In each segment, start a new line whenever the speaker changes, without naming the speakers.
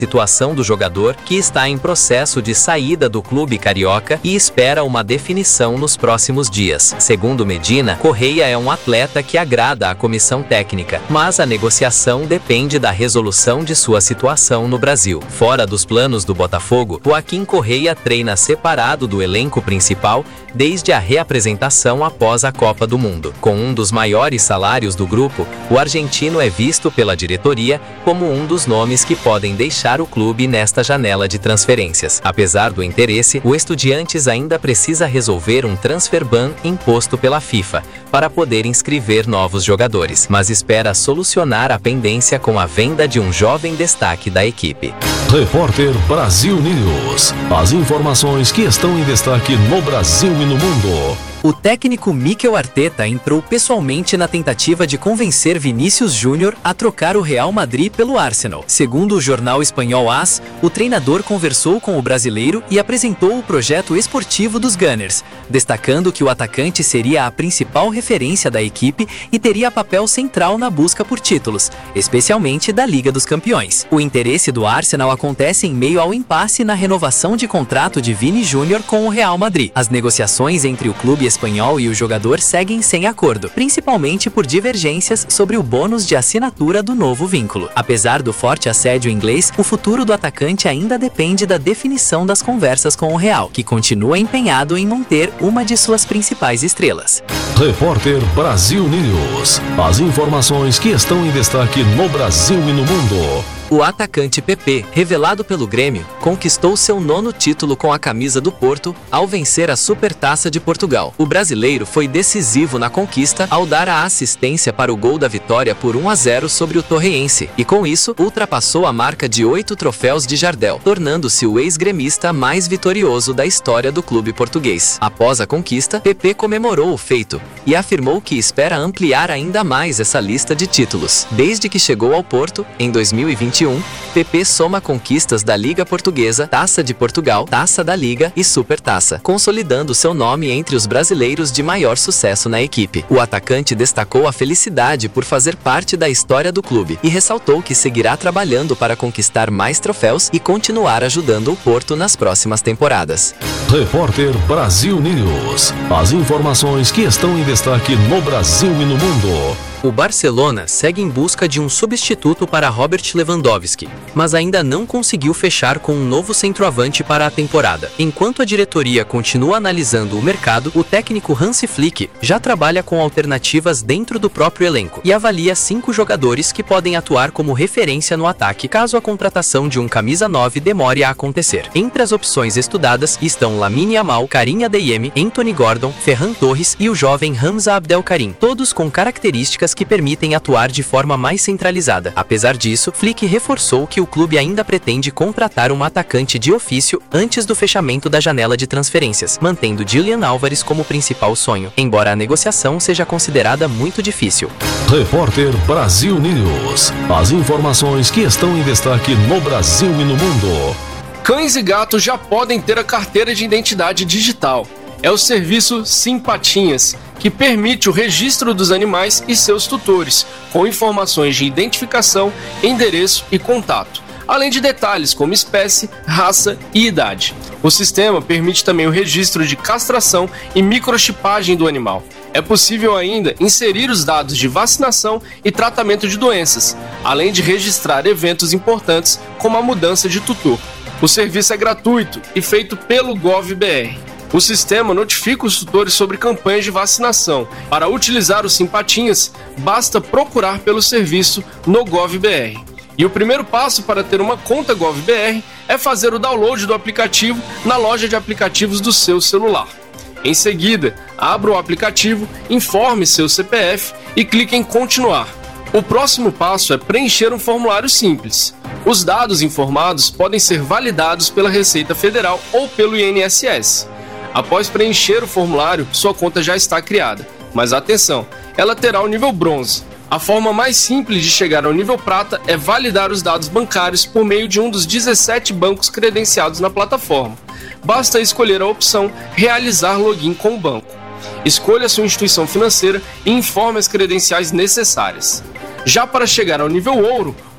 situação do jogador, que está em processo de saída do clube carioca e espera uma definição nos próximos dias. Segundo Medina, Correia é um atleta que agrada à comissão técnica, mas a negociação depende da resolução de sua situação no Brasil. Fora dos planos do Botafogo, Joaquim Correia treina separado do elenco principal desde a reapresentação após a Copa do Mundo. Com um dos maiores salários do grupo, o argentino é visto pela diretoria como um dos nomes que podem deixar o clube nesta janela de transferências. Apesar do interesse, o Estudiantes ainda precisa resolver um transfer ban imposto pela FIFA para poder inscrever novos jogadores, mas espera solucionar a pendência com a venda de um jovem destaque da equipe.
Repórter Brasil News. As informações que estão em destaque no Brasil e no mundo.
O técnico Mikel Arteta entrou pessoalmente na tentativa de convencer Vinícius Júnior a trocar o Real Madrid pelo Arsenal. Segundo o jornal espanhol AS, o treinador conversou com o brasileiro e apresentou o projeto esportivo dos Gunners, destacando que o atacante seria a principal referência da equipe e teria papel central na busca por títulos, especialmente da Liga dos Campeões. O interesse do Arsenal acontece em meio ao impasse na renovação de contrato de Vini Júnior com o Real Madrid. As negociações entre o clube espanhol e o jogador seguem sem acordo, principalmente por divergências sobre o bônus de assinatura do novo vínculo. Apesar do forte assédio inglês, o futuro do atacante ainda depende da definição das conversas com o Real, que continua empenhado em manter uma de suas principais estrelas.
Repórter Brasil News. As informações que estão em destaque no Brasil e no mundo.
O atacante PP, revelado pelo Grêmio, conquistou seu 9º título com a camisa do Porto ao vencer a Supertaça de Portugal. O brasileiro foi decisivo na conquista ao dar a assistência para o gol da vitória por 1-0 sobre o Torreense e, com isso, ultrapassou a marca de 8 troféus de Jardel, tornando-se o ex-gremista mais vitorioso da história do clube português. Após a conquista, PP comemorou o feito e afirmou que espera ampliar ainda mais essa lista de títulos. Desde que chegou ao Porto, em 2021, PP soma conquistas da Liga Portuguesa, Taça de Portugal, Taça da Liga e Supertaça, consolidando seu nome entre os brasileiros de maior sucesso na equipe. O atacante destacou a felicidade por fazer parte da história do clube e ressaltou que seguirá trabalhando para conquistar mais troféus e continuar ajudando o Porto nas próximas temporadas.
Repórter Brasil News. As informações que estão em destaque no Brasil e no mundo.
O Barcelona segue em busca de um substituto para Robert Lewandowski, mas ainda não conseguiu fechar com um novo centroavante para a temporada. Enquanto a diretoria continua analisando o mercado, o técnico Hansi Flick já trabalha com alternativas dentro do próprio elenco e avalia 5 jogadores que podem atuar como referência no ataque caso a contratação de um camisa 9 demore a acontecer. Entre as opções estudadas estão Lamine Yamal, Karim Adeyemi, Anthony Gordon, Ferran Torres e o jovem Hamza Abdelkarim, todos com características que permitem atuar de forma mais centralizada. Apesar disso, Flick reforçou que o clube ainda pretende contratar um atacante de ofício antes do fechamento da janela de transferências, mantendo Julian Álvares como principal sonho, embora a negociação seja considerada muito difícil.
Repórter Brasil News. As informações que estão em destaque no Brasil e no mundo.
Cães e gatos já podem ter a carteira de identidade digital. É o serviço Simpatinhas, que permite o registro dos animais e seus tutores, com informações de identificação, endereço e contato, além de detalhes como espécie, raça e idade. O sistema permite também o registro de castração e microchipagem do animal. É possível ainda inserir os dados de vacinação e tratamento de doenças, além de registrar eventos importantes como a mudança de tutor. O serviço é gratuito e feito pelo GovBR. O sistema notifica os tutores sobre campanhas de vacinação. Para utilizar os Simpatinhas, basta procurar pelo serviço no GovBR. E o primeiro passo para ter uma conta GovBR é fazer o download do aplicativo na loja de aplicativos do seu celular. Em seguida, abra o aplicativo, informe seu CPF e clique em continuar. O próximo passo é preencher um formulário simples. Os dados informados podem ser validados pela Receita Federal ou pelo INSS. Após preencher o formulário, sua conta já está criada. Mas atenção, ela terá o nível bronze. A forma mais simples de chegar ao nível prata é validar os dados bancários por meio de um dos 17 bancos credenciados na plataforma. Basta escolher a opção Realizar login com o banco. Escolha sua instituição financeira e informe as credenciais necessárias. Já para chegar ao nível ouro,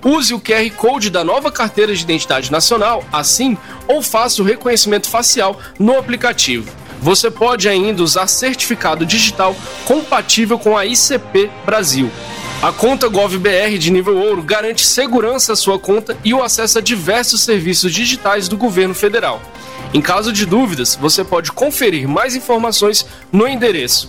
use o QR Code da nova Carteira de Identidade Nacional, assim, ou faça o reconhecimento facial no aplicativo. Você pode ainda usar certificado digital compatível com a ICP Brasil. A conta GovBR de nível ouro garante segurança à sua conta e o acesso a diversos serviços digitais do governo federal. Em caso de dúvidas, você pode conferir mais informações no endereço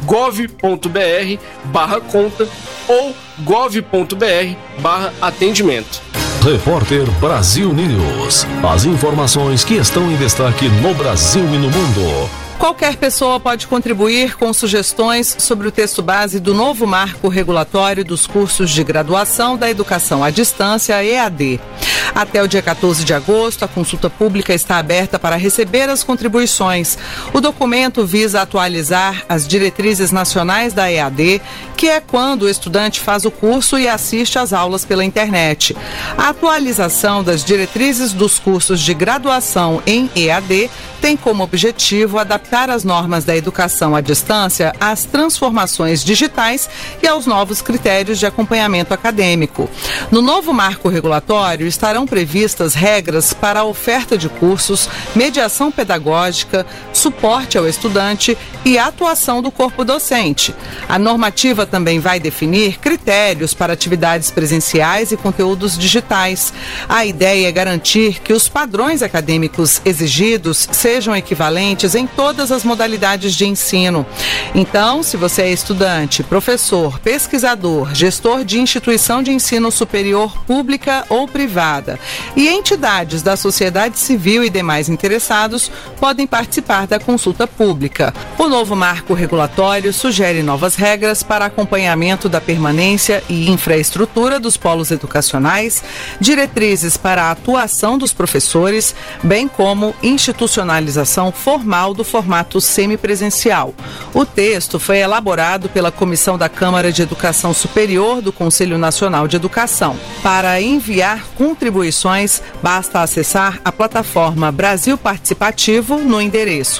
gov.br/conta ou gov.br/atendimento.
Repórter Brasil News. As informações que estão em destaque no Brasil e no mundo.
Qualquer pessoa pode contribuir com sugestões sobre o texto base do novo marco regulatório dos cursos de graduação da educação à distância, EAD. Até o dia 14 de agosto, a consulta pública está aberta para receber as contribuições. O documento visa atualizar as diretrizes nacionais da EAD, que é quando o estudante faz o curso e assiste às aulas pela internet. A atualização das diretrizes dos cursos de graduação em EAD tem como objetivo adaptar as normas da educação à distância às transformações digitais e aos novos critérios de acompanhamento acadêmico. No novo marco regulatório estarão previstas regras para a oferta de cursos, mediação pedagógica, suporte ao estudante e atuação do corpo docente. A normativa também vai definir critérios para atividades presenciais e conteúdos digitais. A ideia é garantir que os padrões acadêmicos exigidos sejam equivalentes em todas as modalidades de ensino. Então, se você é estudante, professor, pesquisador, gestor de instituição de ensino superior pública ou privada e entidades da sociedade civil e demais interessados podem participar da consulta pública. O novo marco regulatório sugere novas regras para acompanhamento da permanência e infraestrutura dos polos educacionais, diretrizes para a atuação dos professores, bem como institucionalização formal do formato semipresencial. O texto foi elaborado pela Comissão da Câmara de Educação Superior do Conselho Nacional de Educação. Para enviar contribuições, basta acessar a plataforma Brasil Participativo no endereço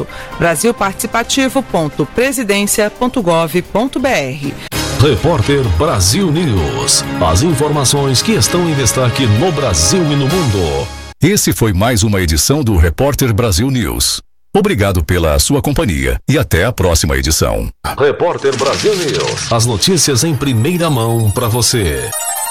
brasilparticipativo.presidencia.gov.br.
Repórter Brasil News. As informações que estão em destaque no Brasil e no mundo.
Esse foi mais uma edição do Repórter Brasil News. Obrigado pela sua companhia e até a próxima edição.
Repórter Brasil News. As notícias em primeira mão para você.